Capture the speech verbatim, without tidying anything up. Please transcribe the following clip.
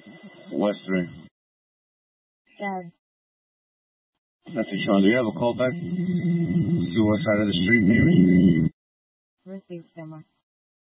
West three. Gary. Message, Sean. Do you have a call back? See what side of the street, maybe? Received, Summer.